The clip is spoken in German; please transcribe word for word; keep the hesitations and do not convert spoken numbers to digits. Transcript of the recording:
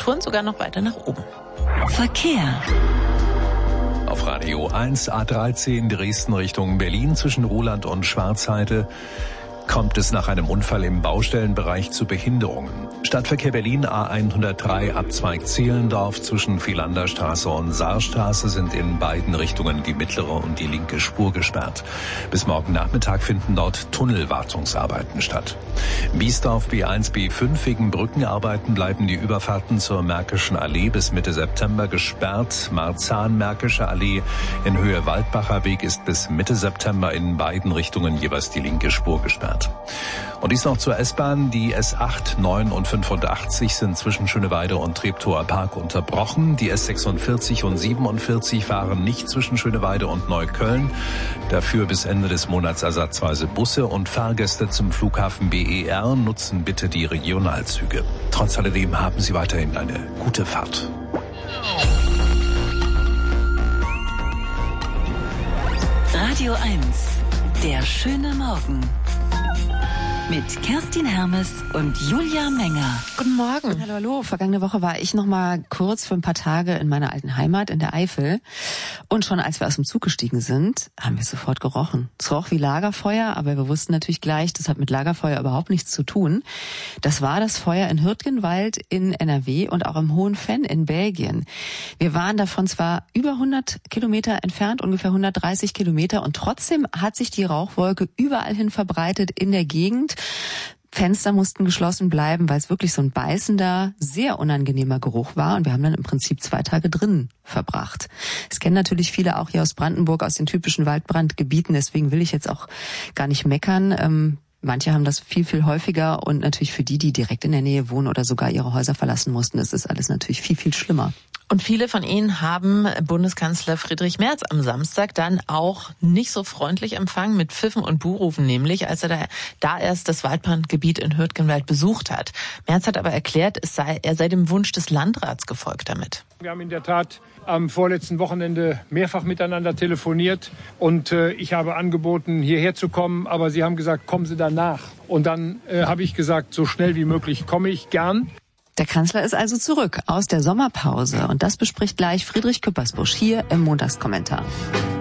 Temperaturen sogar noch weiter nach oben. Verkehr. Auf Radio eins A dreizehn Dresden Richtung Berlin zwischen Ruhland und Schwarzheide kommt es nach einem Unfall im Baustellenbereich zu Behinderungen. Stadtverkehr Berlin A hundertdrei Abzweig Zehlendorf zwischen Vielanderstraße und Saarstraße sind in beiden Richtungen die mittlere und die linke Spur gesperrt. Bis morgen Nachmittag finden dort Tunnelwartungsarbeiten statt. Biesdorf B eins B fünf wegen Brückenarbeiten bleiben die Überfahrten zur Märkischen Allee bis Mitte September gesperrt. Marzahn-Märkische Allee in Höhe Waldbacher Weg ist bis Mitte September in beiden Richtungen jeweils die linke Spur gesperrt. Und dies noch zur S-Bahn. Die S acht, neun und fünfundachtzig sind zwischen Schöneweide und Treptower Park unterbrochen. Die S sechsundvierzig und siebenundvierzig fahren nicht zwischen Schöneweide und Neukölln. Dafür bis Ende des Monats ersatzweise Busse und Fahrgäste zum Flughafen B E R nutzen bitte die Regionalzüge. Trotz alledem haben Sie weiterhin eine gute Fahrt. Radio eins, der schöne Morgen. Mit Kerstin Hermes und Julia Menger. Guten Morgen. Hallo, hallo. Vergangene Woche war ich noch mal kurz für ein paar Tage in meiner alten Heimat in der Eifel. Und schon als wir aus dem Zug gestiegen sind, haben wir sofort gerochen. Es roch wie Lagerfeuer, aber wir wussten natürlich gleich, das hat mit Lagerfeuer überhaupt nichts zu tun. Das war das Feuer in Hürtgenwald in N R W und auch im Hohenfenn in Belgien. Wir waren davon zwar über hundert Kilometer entfernt, ungefähr hundertdreißig Kilometer, und trotzdem hat sich die Rauchwolke überall hin verbreitet in der Gegend. Fenster mussten geschlossen bleiben, weil es wirklich so ein beißender, sehr unangenehmer Geruch war. Und wir haben dann im Prinzip zwei Tage drinnen verbracht. Es kennen natürlich viele auch hier aus Brandenburg, aus den typischen Waldbrandgebieten. Deswegen will ich jetzt auch gar nicht meckern. Ähm, manche haben das viel, viel häufiger. Und natürlich für die, die direkt in der Nähe wohnen oder sogar ihre Häuser verlassen mussten, ist das alles natürlich viel, viel schlimmer. Und viele von Ihnen haben Bundeskanzler Friedrich Merz am Samstag dann auch nicht so freundlich empfangen, mit Pfiffen und Buhrufen nämlich, als er da, da erst das Waldbrandgebiet in Hürtgenwald besucht hat. Merz hat aber erklärt, es sei, er sei dem Wunsch des Landrats gefolgt damit. Wir haben in der Tat am vorletzten Wochenende mehrfach miteinander telefoniert und äh, ich habe angeboten, hierher zu kommen, aber Sie haben gesagt, kommen Sie danach. Und dann äh, habe ich gesagt, so schnell wie möglich komme ich gern. Der Kanzler ist also zurück aus der Sommerpause und das bespricht gleich Friedrich Küppersbusch hier im Montagskommentar.